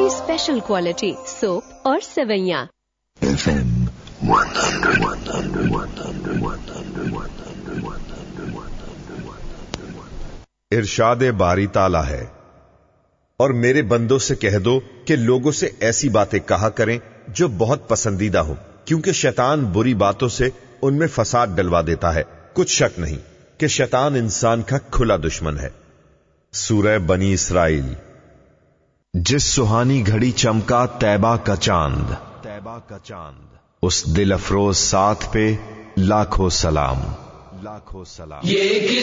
की special quality soap और सेवैयां। FM 100. इरशाद बारी ताला है, और मेरे बंदों से कह दो कि लोगों से ऐसी बातें कहा करें जो बहुत पसंदीदा हो, क्योंकि शैतान बुरी बातों से उनमें फसाद डलवा देता है। कुछ शक नहीं कि शैतान इंसान का खुला दुश्मन है। सूरह बनी इसराइल। जिस सुहानी घड़ी चमका तैबा का चांद, उस दिल अफरोज साथ पे लाखों सलाम। ये